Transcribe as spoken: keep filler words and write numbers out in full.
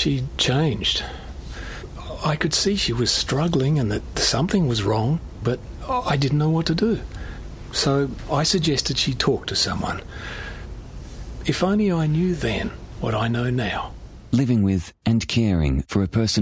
She changed. I could see she was struggling and that something was wrong, but I didn't know what to do. So I suggested she talk to someone. If only I knew then what I know now. Living with and caring for a person